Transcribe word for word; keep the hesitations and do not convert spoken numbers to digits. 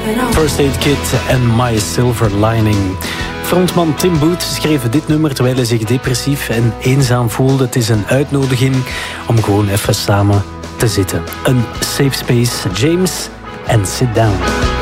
First Aid Kit en My Silver Lining. Frontman Tim Booth schreef dit nummer terwijl hij zich depressief en eenzaam voelde. Het is een uitnodiging om gewoon even samen te zitten. Een safe space. James en Sit Down.